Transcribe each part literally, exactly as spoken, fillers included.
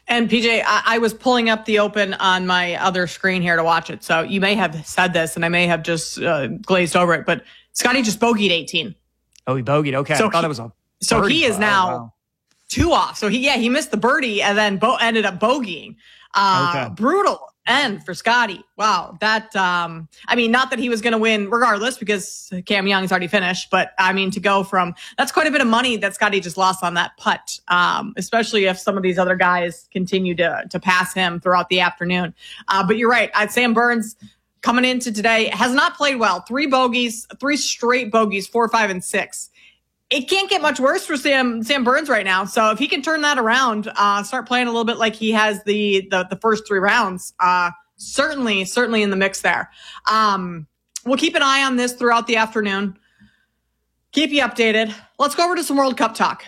And P J, I, I was pulling up the Open on my other screen here to watch it. So you may have said this and I may have just uh, glazed over it, but Scotty just bogeyed eighteen. Oh, he bogeyed. Okay. So I thought he, it was a So he is now oh, wow. two off. So he, yeah, he missed the birdie and then bo- ended up bogeying. Uh, okay. Brutal end for Scotty. Wow. That, um, I mean, not that he was going to win regardless because Cam Young's already finished, but I mean, to go from, that's quite a bit of money that Scotty just lost on that putt. Um, especially if some of these other guys continue to, to pass him throughout the afternoon. Uh, but you're right. Uh, Sam Burns coming into today has not played well. Three bogeys, three straight bogeys, four, five, and six. It can't get much worse for Sam Sam Burns right now. So if he can turn that around, uh, start playing a little bit like he has the the, the first three rounds, uh, certainly, certainly in the mix there. Um, we'll keep an eye on this throughout the afternoon. Keep you updated. Let's go over to some World Cup talk.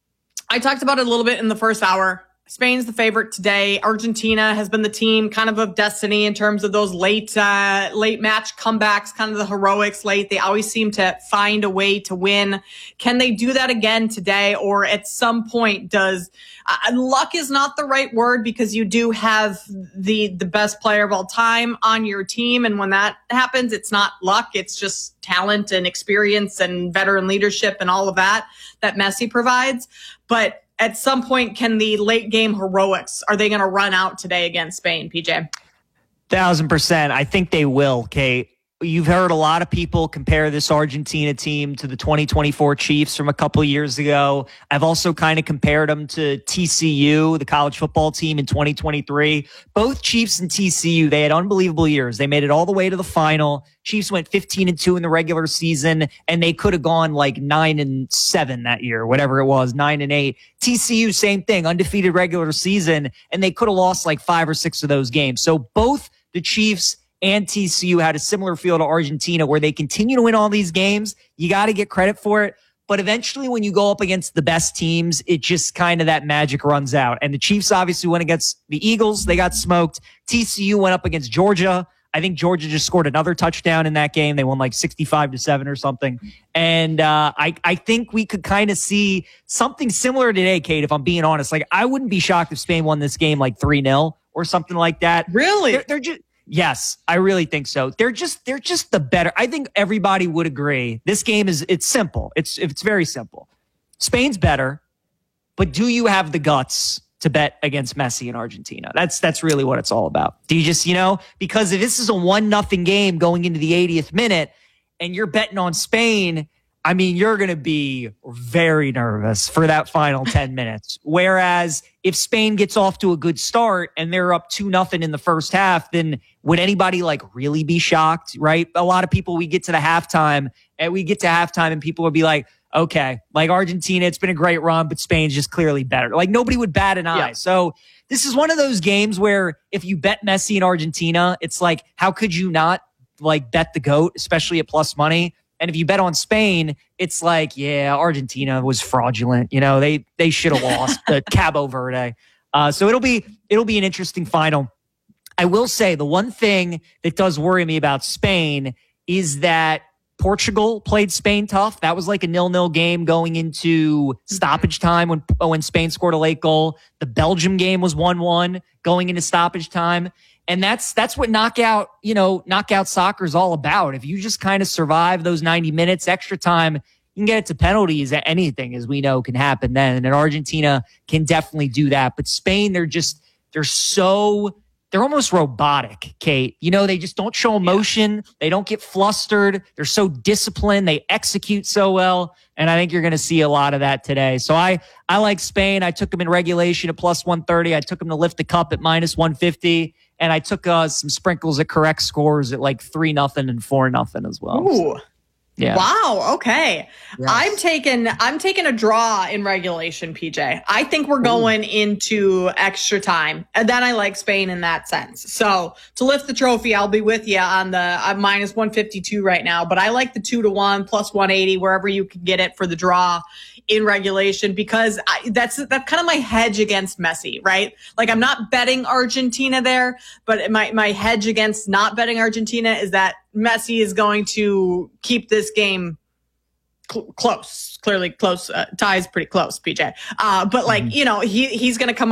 I talked about it a little bit in the first hour. Spain's the favorite today. Argentina has been the team kind of of destiny in terms of those late, uh, late match comebacks, kind of the heroics late. They always seem to find a way to win. Can they do that again today? Or at some point does, uh, luck is not the right word because you do have the, the best player of all time on your team. And when that happens, it's not luck. It's just talent and experience and veteran leadership and all of that that Messi provides. But at some point, can the late game heroics, are they going to run out today against Spain, P J? Thousand percent. I think they will, Kate. You've heard a lot of people compare this Argentina team to the twenty twenty-four Chiefs from a couple of years ago. I've also kind of compared them to T C U, the college football team in twenty twenty-three. Both Chiefs and T C U, they had unbelievable years. They made it all the way to the final. Chiefs went fifteen and two in the regular season, and they could have gone like nine and seven that year, whatever it was, nine and eight. T C U, same thing, undefeated regular season, and they could have lost like five or six of those games. So both the Chiefs and T C U had a similar feel to Argentina where they continue to win all these games. You got to get credit for it. But eventually when you go up against the best teams, it just kind of that magic runs out. And the Chiefs obviously went against the Eagles. They got smoked. T C U went up against Georgia. I think Georgia just scored another touchdown in that game. They won like sixty-five to seven or something. And uh, I, I think we could kind of see something similar today, Kate, if I'm being honest. Like, I wouldn't be shocked if Spain won this game like three nil or something like that. Really? They're, they're just... Yes, I really think so. They're just they're just the better. I think everybody would agree. This game is it's simple. It's it's very simple. Spain's better, but do you have the guts to bet against Messi in Argentina? That's that's really what it's all about. Do you just, you know, because if this is a one nothing game going into the eightieth minute and you're betting on Spain, I mean, you're going to be very nervous for that final ten minutes. Whereas if Spain gets off to a good start and they're up two nothing in the first half, then would anybody like really be shocked, right? A lot of people, we get to the halftime and we get to halftime and people would be like, okay, like Argentina, it's been a great run, but Spain's just clearly better. Like nobody would bat an eye. Yeah. So this is one of those games where if you bet Messi in Argentina, it's like, how could you not like bet the GOAT, especially at plus money? And if you bet on Spain, it's like, yeah, Argentina was fraudulent. You know, they they should have lost to Cabo Verde. Uh, so it'll be it'll be an interesting final. I will say the one thing that does worry me about Spain is that Portugal played Spain tough. That was like a nil-nil game going into stoppage time when when Spain scored a late goal. The Belgium game was one one going into stoppage time. And that's that's what knockout, you know, knockout soccer is all about. If you just kind of survive those ninety minutes, extra time, you can get it to penalties. Anything, as we know, can happen then. And Argentina can definitely do that. But Spain, they're just, they're so, they're almost robotic, Kate. You know, they just don't show emotion. Yeah. They don't get flustered. They're so disciplined. They execute so well. And I think you're going to see a lot of that today. So I, I like Spain. I took them in regulation at plus one thirty. I took them to lift the cup at minus one fifty. And I took uh, some sprinkles at correct scores at like three nothing and four nothing as well. Ooh. So, yeah. Wow. Okay. Yes. I'm taking I'm taking a draw in regulation, P J. I think we're going Ooh. into extra time, and then I like Spain in that sense. So to lift the trophy, I'll be with you on the uh, minus one fifty-two right now, but I like the two to one plus one eighty wherever you can get it for the draw in regulation, because I, that's that's kind of my hedge against Messi, right? Like I'm not betting Argentina there, but my my hedge against not betting Argentina is that Messi is going to keep this game cl- close, clearly close. Uh, ties pretty close, P J. Uh, but like, mm-hmm. you know, he he's going to come